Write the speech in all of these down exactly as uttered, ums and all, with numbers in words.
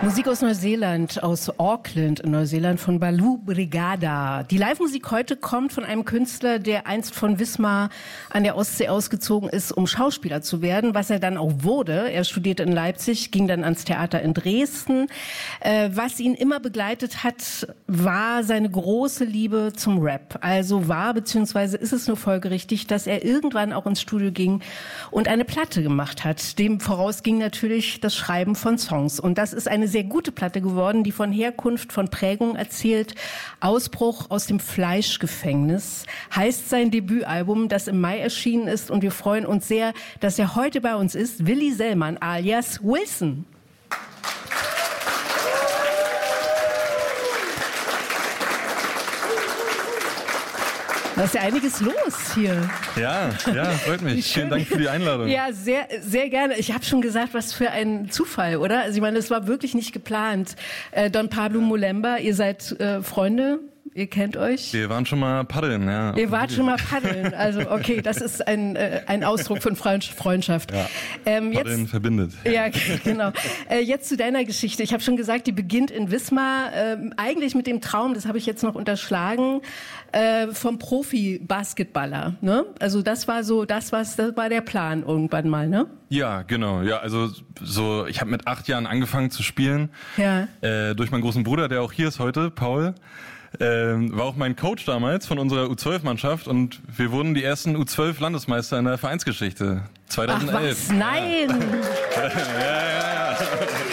Musik aus Neuseeland, aus Auckland in Neuseeland von Baloo Brigada. Die Live-Musik heute kommt von einem Künstler, der einst von Wismar an der Ostsee ausgezogen ist, um Schauspieler zu werden, was er dann auch wurde. Er studierte in Leipzig, ging dann ans Theater in Dresden. Äh, was ihn immer begleitet hat, war seine große Liebe zum Rap. Also war, beziehungsweise ist es nur folgerichtig, dass er irgendwann auch ins Studio ging und eine Platte gemacht hat. Dem voraus ging natürlich das Schreiben von Songs. Und das ist eine sehr gute Platte geworden, die von Herkunft, von Prägung erzählt. Ausbruch aus dem Fleischgefängnis heißt sein Debütalbum, das im Mai erschienen ist. Und wir freuen uns sehr, dass er heute bei uns ist. Willi Sellmann alias Wilson. Da ist ja einiges los hier. Ja, ja, freut mich. Vielen Dank für die Einladung. Ja, sehr, sehr gerne. Ich habe schon gesagt, was für ein Zufall, oder? Also ich meine, das war wirklich nicht geplant. Äh, Don Pablo Mulemba, ihr seid äh, Freunde? Ihr kennt euch? Wir waren schon mal paddeln, ja. Ihr wart schon mal paddeln, also okay, das ist ein, äh, ein Ausdruck von Freundschaft. Ja. Ähm, paddeln jetzt, verbindet. Ja, genau. Äh, jetzt zu deiner Geschichte. Ich habe schon gesagt, die beginnt in Wismar, äh, eigentlich mit dem Traum, das habe ich jetzt noch unterschlagen, äh, vom Profi-Basketballer. Ne? Also das war so, das, was, das war der Plan irgendwann mal, ne? Ja, genau. Ja, also so, ich habe mit acht Jahren angefangen zu spielen. Ja. Äh, durch meinen großen Bruder, der auch hier ist heute, Paul. Ähm, war auch mein Coach damals von unserer U zwölf Mannschaft und wir wurden die ersten U zwölf Landesmeister in der Vereinsgeschichte. zweitausendelf. Ach was, nein! Ja, ja, ja.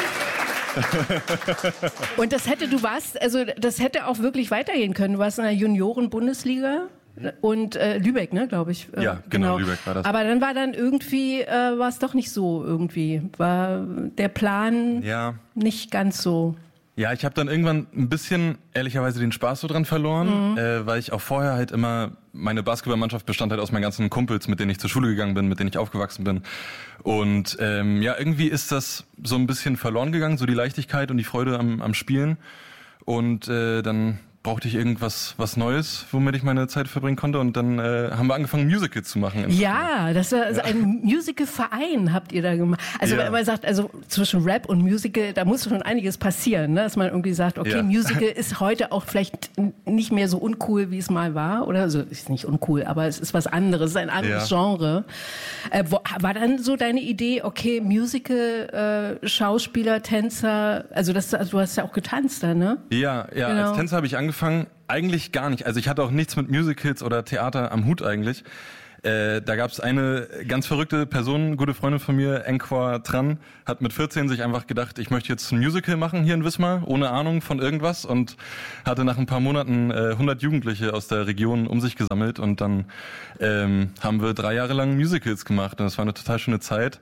Und das hätte, du warst, also das hätte auch wirklich weitergehen können. Du warst in der Junioren-Bundesliga und äh, Lübeck, ne, glaube ich. Äh, ja, genau, genau, Lübeck war das. Aber dann war dann irgendwie, äh, war es doch nicht so irgendwie. War der Plan ja. nicht ganz so. Ja, ich habe dann irgendwann ein bisschen ehrlicherweise den Spaß so dran verloren, mhm. äh, weil ich auch vorher halt immer, meine Basketballmannschaft bestand halt aus meinen ganzen Kumpels, mit denen ich zur Schule gegangen bin, mit denen ich aufgewachsen bin. Und ähm, ja, irgendwie ist das so ein bisschen verloren gegangen, so die Leichtigkeit und die Freude am, am Spielen. Und äh, dann brauchte ich irgendwas was Neues, womit ich meine Zeit verbringen konnte. Und dann äh, haben wir angefangen, Musicals zu machen. Ja, das war also ja. ein Musical-Verein habt ihr da gemacht. Also ja. wenn man sagt, also zwischen Rap und Musical, da muss schon einiges passieren, ne? Dass man irgendwie sagt, okay, ja. Musical ist heute auch vielleicht nicht mehr so uncool, wie es mal war. Oder also ist nicht uncool, aber es ist was anderes, es ist ein anderes ja. Genre. Äh, wo, war dann so deine Idee, okay, Musical, äh, Schauspieler, Tänzer, also, das, also du hast ja auch getanzt da, ne? Ja, ja, genau. Als Tänzer habe ich angefangen. Eigentlich gar nicht. Also ich hatte auch nichts mit Musicals oder Theater am Hut eigentlich. Äh, da gab es eine ganz verrückte Person, gute Freundin von mir, Enkwa Tran, hat mit vierzehn sich einfach gedacht, ich möchte jetzt ein Musical machen hier in Wismar, ohne Ahnung von irgendwas, und hatte nach ein paar Monaten äh, hundert Jugendliche aus der Region um sich gesammelt und dann ähm, haben wir drei Jahre lang Musicals gemacht und das war eine total schöne Zeit.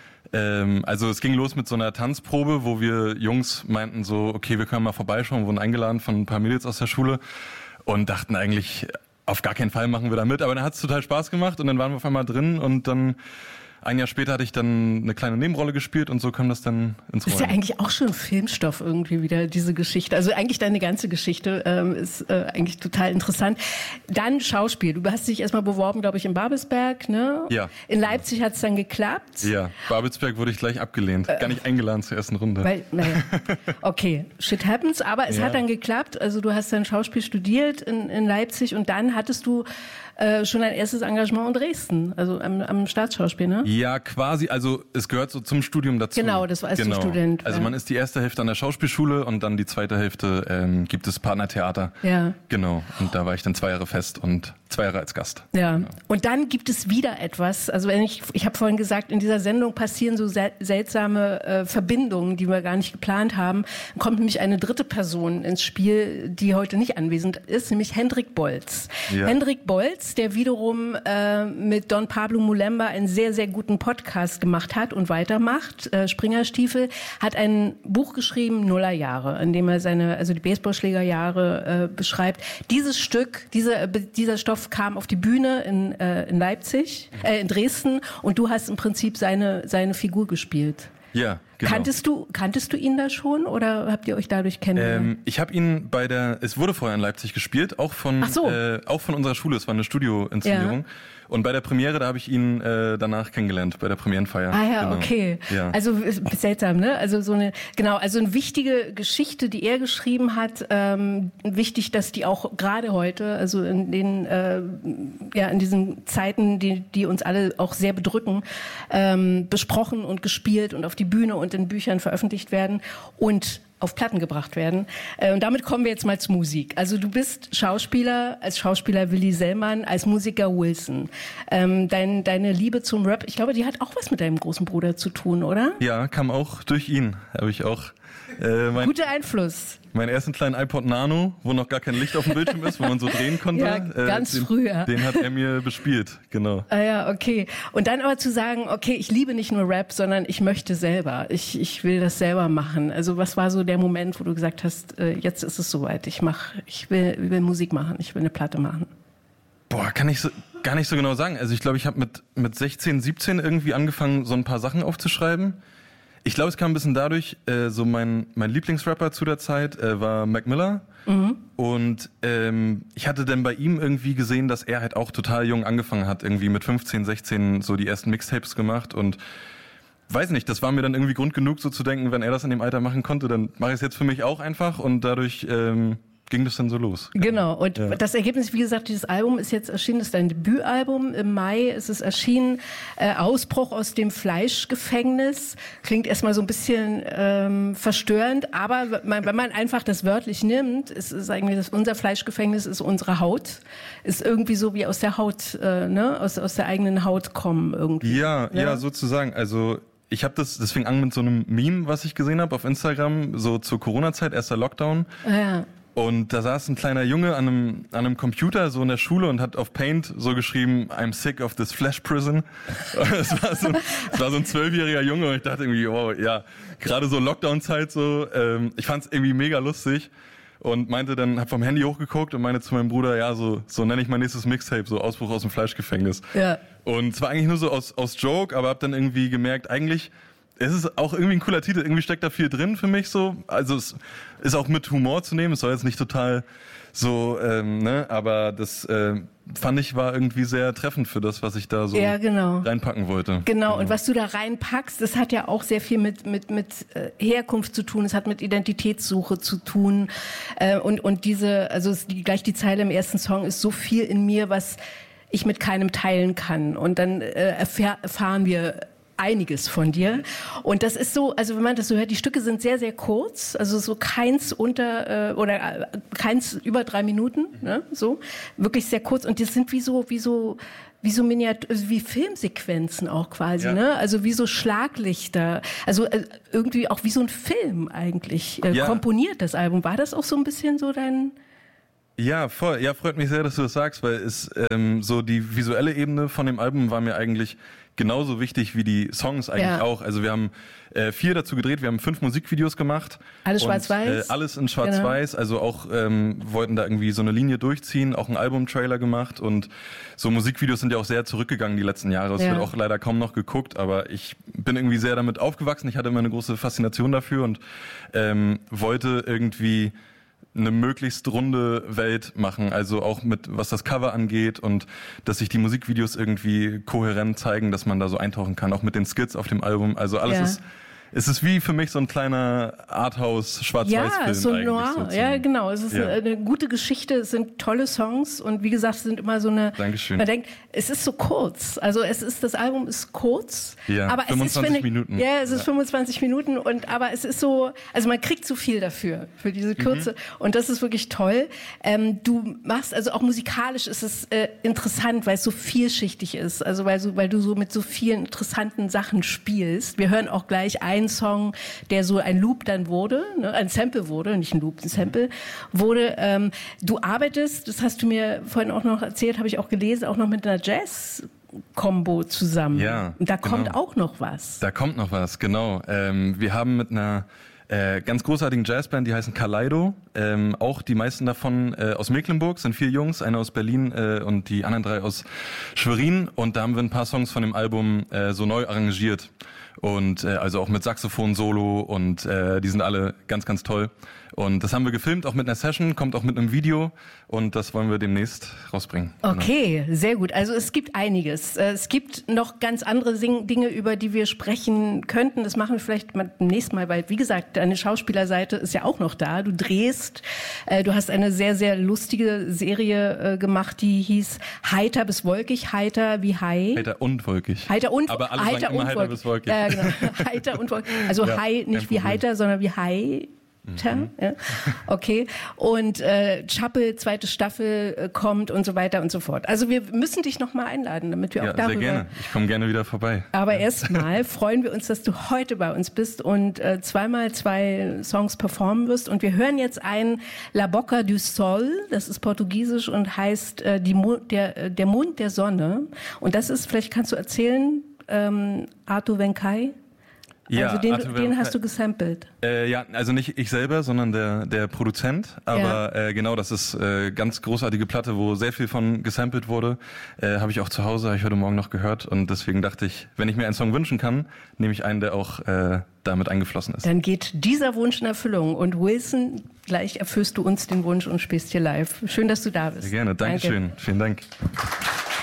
Also es ging los mit so einer Tanzprobe, wo wir Jungs meinten so, okay, wir können mal vorbeischauen, wurden eingeladen von ein paar Mädels aus der Schule und dachten eigentlich, auf gar keinen Fall machen wir da mit. Aber dann hat es total Spaß gemacht und dann waren wir auf einmal drin und dann ein Jahr später hatte ich dann eine kleine Nebenrolle gespielt und so kam das dann ins Rollen. Das ist ja eigentlich auch schon Filmstoff irgendwie wieder, diese Geschichte. Also eigentlich deine ganze Geschichte ähm, ist äh, eigentlich total interessant. Dann Schauspiel. Du hast dich erstmal beworben, glaube ich, in Babelsberg, ne? Ja. In Leipzig hat es dann geklappt. Ja, Babelsberg wurde ich gleich abgelehnt. Äh, Gar nicht eingeladen zur ersten Runde. Weil, naja, okay, shit happens. Aber es ja. hat dann geklappt. Also du hast dann Schauspiel studiert in, in Leipzig und dann hattest du äh, schon dein erstes Engagement in Dresden, also am, am Staatsschauspiel, ne? Ja, quasi. Also es gehört so zum Studium dazu. Genau, das war als genau. du Student. Also man ist die erste Hälfte an der Schauspielschule und dann die zweite Hälfte ähm, gibt es Partnertheater. Ja. Genau. Und da war ich dann zwei Jahre fest und zwei Jahre als Gast. Ja. Genau. Und dann gibt es wieder etwas. Also wenn ich, ich habe vorhin gesagt, in dieser Sendung passieren so sel- seltsame äh, Verbindungen, die wir gar nicht geplant haben. Dann kommt nämlich eine dritte Person ins Spiel, die heute nicht anwesend ist, nämlich Hendrik Bolz. Ja. Hendrik Bolz, der wiederum äh, mit Don Pablo Mulemba einen sehr, sehr guten Podcast gemacht hat und weitermacht. Äh, Springerstiefel hat ein Buch geschrieben, Nullerjahre, in dem er seine, also die Baseballschlägerjahre äh, beschreibt. Dieses Stück, dieser, dieser Stoff kam auf die Bühne in, äh, in Leipzig, äh, in Dresden und du hast im Prinzip seine, seine Figur gespielt. Ja, Genau. Kanntest du, kanntest du ihn da schon oder habt ihr euch dadurch kennengelernt? Ähm, ich habe ihn bei der, es wurde vorher in Leipzig gespielt, auch von, Ach so. äh, auch von unserer Schule, es war eine Studioinszenierung. Ja. Und bei der Premiere, da habe ich ihn äh, danach kennengelernt, bei der Premierenfeier. Ah ja, genau. okay. Ja. Also seltsam, ne? Also so eine, genau, also eine wichtige Geschichte, die er geschrieben hat. Ähm, wichtig, dass die auch gerade heute, also in den, äh, ja, in diesen Zeiten, die, die uns alle auch sehr bedrücken, ähm, besprochen und gespielt und auf die Bühne und in Büchern veröffentlicht werden und auf Platten gebracht werden. Äh, und damit kommen wir jetzt mal zur Musik. Also du bist Schauspieler, als Schauspieler Willi Sellmann, als Musiker Wilson. Ähm, dein, deine Liebe zum Rap, ich glaube, die hat auch was mit deinem großen Bruder zu tun, oder? Ja, kam auch durch ihn. Habe ich auch äh, mein, guter Einfluss. Meinen ersten kleinen iPod Nano, wo noch gar kein Licht auf dem Bildschirm ist, wo man so drehen konnte. Ja, ganz äh, den, früher. Den hat er mir bespielt, genau. Ah ja, okay. Und dann aber zu sagen, okay, ich liebe nicht nur Rap, sondern ich möchte selber. Ich, ich will das selber machen. Also was war so der Moment, wo du gesagt hast, äh, jetzt ist es soweit, ich mach, ich will, will Musik machen, ich will eine Platte machen? Boah, kann ich so, gar nicht so genau sagen. Also ich glaube, ich habe mit, mit sechzehn, siebzehn irgendwie angefangen, so ein paar Sachen aufzuschreiben. Ich glaube, es kam ein bisschen dadurch, äh, so mein, mein Lieblingsrapper zu der Zeit äh, war Mac Miller. Mhm. Und ähm, ich hatte dann bei ihm irgendwie gesehen, dass er halt auch total jung angefangen hat, irgendwie mit fünfzehn, sechzehn so die ersten Mixtapes gemacht. Und weiß nicht, das war mir dann irgendwie Grund genug, so zu denken, wenn er das in dem Alter machen konnte, dann mache ich es jetzt für mich auch einfach. Und dadurch ähm, ging das dann so los. Genau, und ja. Das Ergebnis, wie gesagt, dieses Album ist jetzt erschienen, das ist dein Debütalbum. Im Mai ist es erschienen, äh, Ausbruch aus dem Fleischgefängnis. Klingt erstmal so ein bisschen ähm, verstörend, aber man, wenn man einfach das wörtlich nimmt, ist es eigentlich, das, unser Fleischgefängnis ist unsere Haut. Ist irgendwie so wie aus der Haut, äh, ne, aus, aus der eigenen Haut kommen irgendwie. Ja, ja, ja sozusagen, also ich habe das, das fing an mit so einem Meme, was ich gesehen habe auf Instagram, so zur Corona-Zeit, erster Lockdown. Ja. Und da saß ein kleiner Junge an einem, an einem Computer so in der Schule und hat auf Paint so geschrieben, I'm sick of this flesh prison. Es war so, es war so ein zwölfjähriger Junge und ich dachte irgendwie, wow, ja, gerade so Lockdown-Zeit so, ähm, ich fand's irgendwie mega lustig und meinte dann, hab vom Handy hochgeguckt und meinte zu meinem Bruder, ja, so, so nenne ich mein nächstes Mixtape, so Ausbruch aus dem Fleischgefängnis. Ja. Und es war eigentlich nur so aus, aus Joke, aber hab dann irgendwie gemerkt, eigentlich, es ist auch irgendwie ein cooler Titel, irgendwie steckt da viel drin für mich so. Also es ist auch mit Humor zu nehmen, es soll jetzt nicht total so, ähm, ne, aber das äh, fand ich war irgendwie sehr treffend für das, was ich da so ja, genau. reinpacken wollte. Genau, genau, und was du da reinpackst, das hat ja auch sehr viel mit mit mit Herkunft zu tun, es hat mit Identitätssuche zu tun äh, und und diese, also die, gleich die Zeile im ersten Song ist so viel in mir, was ich mit keinem teilen kann und dann äh, erfahr, erfahren wir einiges von dir. Und das ist so, also wenn man das so hört, die Stücke sind sehr, sehr kurz, also so keins unter, äh, oder äh, keins über drei Minuten, ne, so. Wirklich sehr kurz. Und das sind wie so, wie so, wie so Miniatur, also wie Filmsequenzen auch quasi, ja. Ne? Also wie so Schlaglichter. Also äh, irgendwie auch wie so ein Film eigentlich äh, ja. komponiert, das Album. War das auch so ein bisschen so dein... Ja, voll. Ja, freut mich sehr, dass du das sagst, weil es ähm, so die visuelle Ebene von dem Album war mir eigentlich genauso wichtig wie die Songs eigentlich ja. auch. Also wir haben äh, vier dazu gedreht, wir haben fünf Musikvideos gemacht. Alles schwarz-weiß? Äh, alles in schwarz-weiß, genau. Also auch ähm, wollten da irgendwie so eine Linie durchziehen, auch einen Albumtrailer gemacht und so Musikvideos sind ja auch sehr zurückgegangen die letzten Jahre. Es ja. wird auch leider kaum noch geguckt, aber ich bin irgendwie sehr damit aufgewachsen. Ich hatte immer eine große Faszination dafür und ähm, wollte irgendwie eine möglichst runde Welt machen, also auch mit was das Cover angeht und dass sich die Musikvideos irgendwie kohärent zeigen, dass man da so eintauchen kann, auch mit den Skits auf dem Album. Also alles ja. ist es ist wie für mich so ein kleiner Arthouse-Schwarz-Weiß-Film. Ja, so eigentlich noir. Sozusagen. Ja, genau. Es ist ja. eine, eine gute Geschichte. Es sind tolle Songs und wie gesagt, es sind immer so eine. Dankeschön. Man denkt, es ist so kurz. Also es ist das Album ist kurz. Ja. Aber fünfundzwanzig es ist, Minuten. Ja, es ist ja. fünfundzwanzig Minuten und aber es ist so, also man kriegt so viel dafür für diese Kürze mhm. und das ist wirklich toll. Ähm, du machst also auch musikalisch ist es äh, interessant, weil es so vielschichtig ist. Also weil so, weil du so mit so vielen interessanten Sachen spielst. Wir hören auch gleich einen Song, der so ein Loop dann wurde, ne, ein Sample wurde, nicht ein Loop, ein Sample wurde. Ähm, du arbeitest, das hast du mir vorhin auch noch erzählt, habe ich auch gelesen, auch noch mit einer Jazz-Kombo zusammen. Ja, und da kommt genau. auch noch was. Da kommt noch was, genau. Ähm, wir haben mit einer äh, ganz großartigen Jazzband, die heißen Kaleido, ähm, auch die meisten davon äh, aus Mecklenburg, sind vier Jungs, einer aus Berlin äh, und die anderen drei aus Schwerin. Und da haben wir ein paar Songs von dem Album äh, so neu arrangiert. und äh, also auch mit Saxophon-Solo und äh, die sind alle ganz, ganz toll. Und das haben wir gefilmt, auch mit einer Session, kommt auch mit einem Video und das wollen wir demnächst rausbringen. Okay, genau. Sehr gut. Also es gibt einiges. Es gibt noch ganz andere Dinge, über die wir sprechen könnten. Das machen wir vielleicht mal beim nächsten Mal, weil wie gesagt, deine Schauspielerseite ist ja auch noch da. Du drehst, äh, du hast eine sehr, sehr lustige Serie äh, gemacht, die hieß Heiter bis wolkig, heiter wie Hai. Heiter und wolkig. Heiter und Aber alle heiter sagen immer und heiter bis wolkig. Ja, genau. Heiter und wolkig. Also ja, Hai nicht wie heiter, sondern wie Hai. Mhm. Ja, okay. Und äh, Chappell, zweite Staffel äh, kommt und so weiter und so fort. Also wir müssen dich nochmal einladen, damit wir ja, auch darüber... sehr gerne. Ich komme gerne wieder vorbei. Aber ja. Erstmal freuen wir uns, dass du heute bei uns bist und äh, zweimal zwei Songs performen wirst. Und wir hören jetzt ein La Boca do Sol, das ist portugiesisch und heißt äh, die Mo- der, der Mond der Sonne. Und das ist, vielleicht kannst du erzählen, ähm, Arthur Venkai. Ja, also den, Arthur den hast du gesampelt. Äh, ja, also nicht ich selber, sondern der der Produzent. Aber ja. äh, genau, das ist äh, ganz großartige Platte, wo sehr viel von gesampelt wurde. Äh, habe ich auch zu Hause, habe ich heute Morgen noch gehört. Und deswegen dachte ich, wenn ich mir einen Song wünschen kann, nehme ich einen, der auch äh, damit eingeflossen ist. Dann geht dieser Wunsch in Erfüllung. Und Wilson, gleich erfüllst du uns den Wunsch und spielst hier live. Schön, dass du da bist. Sehr gerne, Dankeschön. Danke. Vielen Dank.